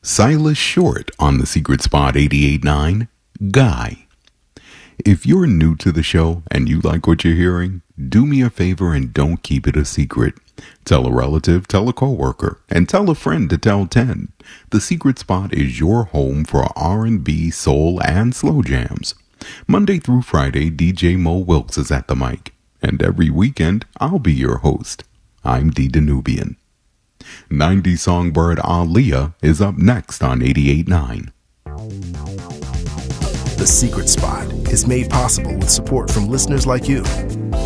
Silas Short on The Secret Spot 88.9, Guy. If you're new to the show and you like what you're hearing, do me a favor and don't keep it a secret. Tell a relative, tell a coworker, and tell a friend to tell 10. The Secret Spot is your home for R&B, soul, and slow jams. Monday through Friday, DJ Mo Wilkes is at the mic, and every weekend, I'll be your host. I'm D Danubian. 90s songbird Aaliyah is up next on 88.9. The Secret Spot is made possible with support from listeners like you.